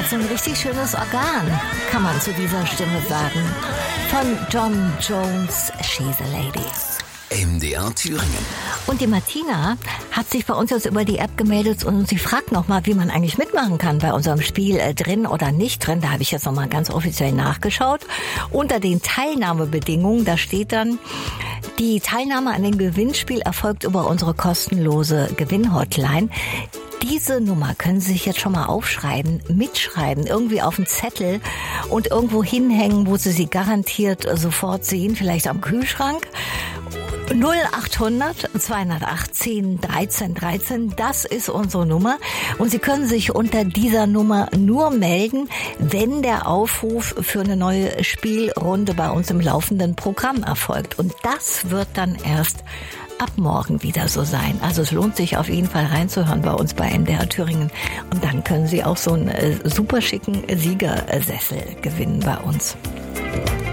hat so ein richtig schönes Organ, kann man zu dieser Stimme sagen. Von John Jones, She's a Lady. MDR Thüringen. Und die Martina hat sich bei uns jetzt über die App gemeldet und sie fragt nochmal, wie man eigentlich mitmachen kann bei unserem Spiel, drin oder nicht drin. Da habe ich jetzt nochmal ganz offiziell nachgeschaut. Unter den Teilnahmebedingungen, da steht dann, die Teilnahme an dem Gewinnspiel erfolgt über unsere kostenlose Gewinnhotline. Diese Nummer können Sie sich jetzt schon mal aufschreiben, mitschreiben, irgendwie auf einen Zettel und irgendwo hinhängen, wo Sie sie garantiert sofort sehen, vielleicht am Kühlschrank. 0800 218 13 13, das ist unsere Nummer. Und Sie können sich unter dieser Nummer nur melden, wenn der Aufruf für eine neue Spielrunde bei uns im laufenden Programm erfolgt. Und das wird dann erst ab morgen wieder so sein. Also es lohnt sich auf jeden Fall reinzuhören bei uns bei MDR Thüringen. Und dann können Sie auch so einen super schicken Siegersessel gewinnen bei uns.